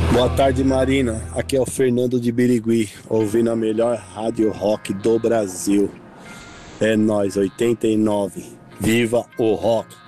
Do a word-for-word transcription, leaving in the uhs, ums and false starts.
Boa tarde, Marina. Aqui é o Fernando de Birigui, ouvindo a melhor rádio rock do Brasil. É nós, oitenta e nove. Viva o rock!